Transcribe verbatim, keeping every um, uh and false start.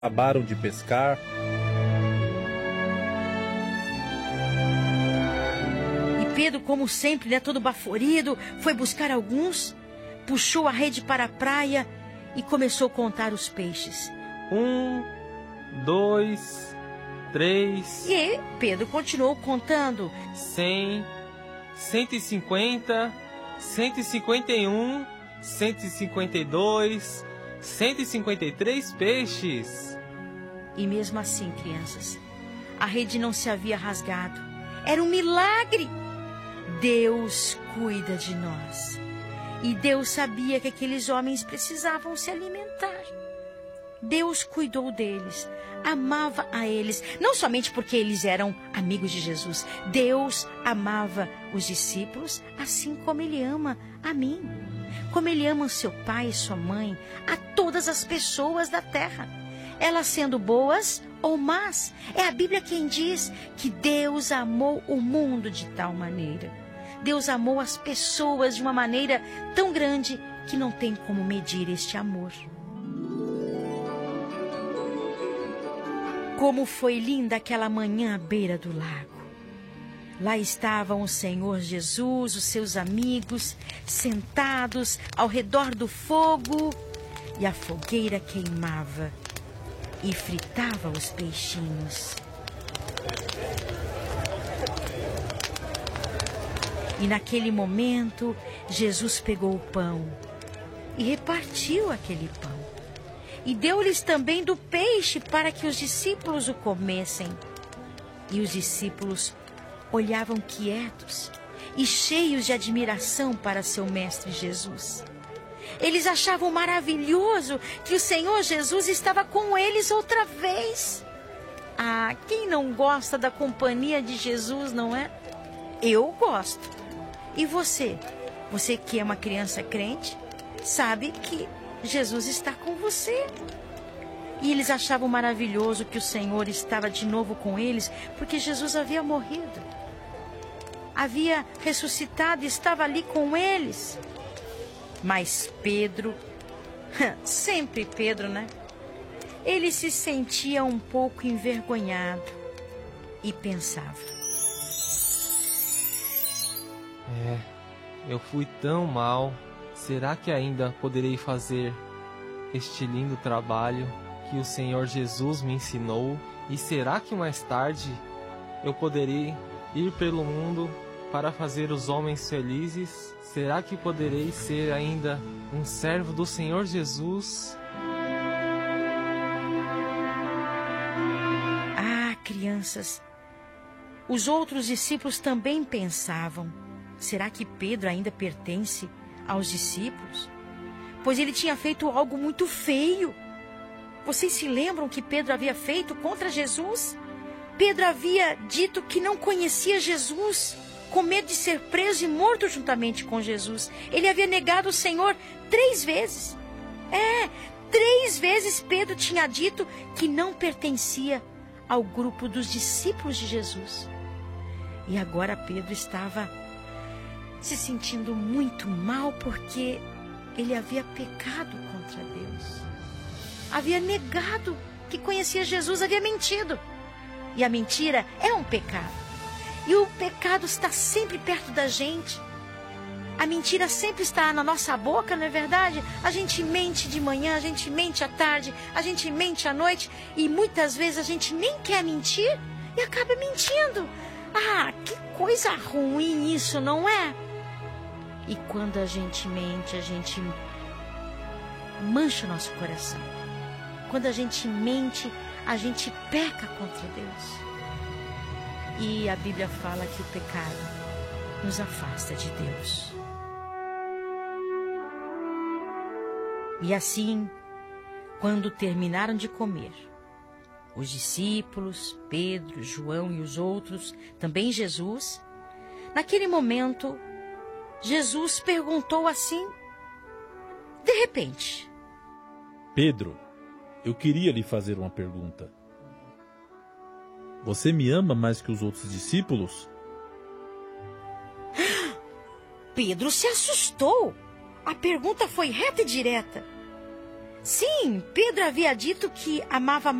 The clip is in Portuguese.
Acabaram de pescar. E Pedro, como sempre, né, todo baforido, foi buscar alguns, puxou a rede para a praia e começou a contar os peixes. Um, dois, três... E aí, Pedro continuou contando. Cem, cento e cinquenta, cento e cinquenta e um, cento e cinquenta e dois, cento e cinquenta e três peixes. E mesmo assim, crianças, a rede não se havia rasgado. Era um milagre. Deus cuida de nós. E Deus sabia que aqueles homens precisavam se alimentar. Deus cuidou deles, amava a eles, não somente porque eles eram amigos de Jesus. Deus amava os discípulos assim como Ele ama a mim, como Ele ama seu pai e sua mãe, a todas as pessoas da terra, elas sendo boas ou más. É a Bíblia quem diz que Deus amou o mundo de tal maneira. Deus amou as pessoas de uma maneira tão grande que não tem como medir este amor. Como foi linda aquela manhã à beira do lago. Lá estavam o Senhor Jesus, os seus amigos, sentados ao redor do fogo, e a fogueira queimava e fritava os peixinhos. E naquele momento, Jesus pegou o pão e repartiu aquele pão. E deu-lhes também do peixe para que os discípulos o comessem. E os discípulos olhavam quietos e cheios de admiração para seu mestre Jesus. Eles achavam maravilhoso que o Senhor Jesus estava com eles outra vez. Ah, quem não gosta da companhia de Jesus, não é? Eu gosto. E você? Você que é uma criança crente, sabe que Jesus está com você. E eles achavam maravilhoso que o Senhor estava de novo com eles, porque Jesus havia morrido, havia ressuscitado e estava ali com eles. Mas Pedro, sempre Pedro, né? Ele se sentia um pouco envergonhado e pensava: É, eu fui tão mal. Será que ainda poderei fazer este lindo trabalho que o Senhor Jesus me ensinou? E será que mais tarde eu poderei ir pelo mundo para fazer os homens felizes? Será que poderei ser ainda um servo do Senhor Jesus? Ah, crianças, os outros discípulos também pensavam: será que Pedro ainda pertence aos discípulos? Pois ele tinha feito algo muito feio. Vocês se lembram que Pedro havia feito contra Jesus? Pedro havia dito que não conhecia Jesus, com medo de ser preso e morto juntamente com Jesus. Ele havia negado o Senhor três vezes. É, três vezes Pedro tinha dito que não pertencia ao grupo dos discípulos de Jesus. E agora Pedro estava se sentindo muito mal porque ele havia pecado contra Deus. Havia negado que conhecia Jesus, havia mentido. E a mentira é um pecado. E o pecado está sempre perto da gente. A mentira sempre está na nossa boca, não é verdade? A gente mente de manhã, a gente mente à tarde, a gente mente à noite. E muitas vezes a gente nem quer mentir e acaba mentindo. Ah, que coisa ruim isso, não é? E quando a gente mente, a gente mancha o nosso coração. Quando a gente mente, a gente peca contra Deus. E a Bíblia fala que o pecado nos afasta de Deus. E assim, quando terminaram de comer, os discípulos, Pedro, João e os outros, também Jesus, naquele momento, Jesus perguntou assim, de repente: Pedro, eu queria lhe fazer uma pergunta. Você me ama mais que os outros discípulos? Pedro se assustou. A pergunta foi reta e direta. Sim, Pedro havia dito que amava